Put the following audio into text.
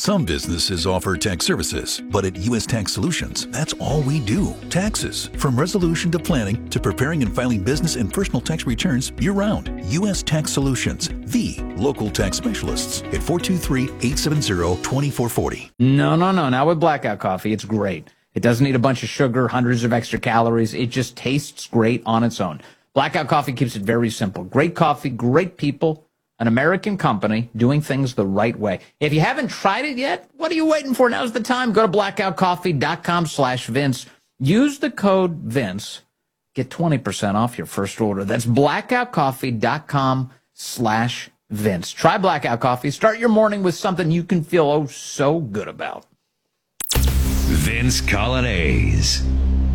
Some businesses offer tax services, but at U.S. Tax Solutions, that's all we do. Taxes. From resolution to planning to preparing and filing business and personal tax returns year-round. U.S. Tax Solutions, the local tax specialists at 423-870-2440. No. Now with Blackout Coffee, it's great. It doesn't need a bunch of sugar, hundreds of extra calories. It just tastes great on its own. Blackout Coffee keeps it very simple. Great coffee, great people. An American company doing things the right way. If you haven't tried it yet, what are you waiting for? Now's the time. Go to blackoutcoffee.com/Vince. Use the code Vince. Get 20% off your first order. That's blackoutcoffee.com/Vince. Try Blackout Coffee. Start your morning with something you can feel so good about. Vince Coglianese.